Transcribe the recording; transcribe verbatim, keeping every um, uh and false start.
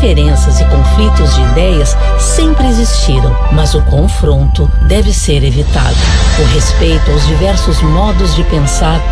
diferenças e conflitos de ideias sempre existiram, mas o confronto deve ser evitado. O respeito aos diversos modos de pensar